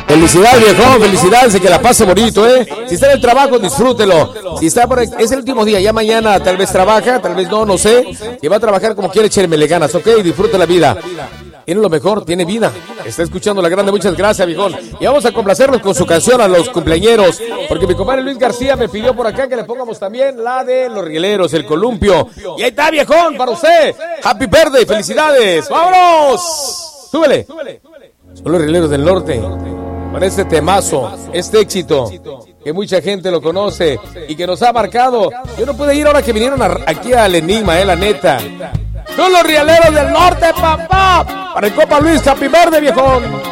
Felicidades, viejón, felicidades y que la pase bonito, Si está en el trabajo, disfrútelo. Si está es el último día, ya mañana tal vez trabaja, tal vez no sé. Y va a trabajar como quiere, échenle ganas, ¿ok? Disfruta la vida. Tiene lo mejor, tiene vida. Está escuchando La Grande, muchas gracias, viejón. Y vamos a complacerlos con su canción a los cumpleañeros, porque mi compadre Luis García me pidió por acá que le pongamos también la de Los Rieleros, el columpio. Y ahí está, viejón, para usted. Happy birthday, felicidades. ¡Vámonos! Súbele. Son los Rieleros del Norte. Con este temazo, este éxito, que mucha gente lo conoce y que nos ha marcado. Yo no pude ir ahora que vinieron aquí al Enigma, la neta. Son los Rieleros del Norte, papá. Para el Copa Luis, Happy Verde, viejón.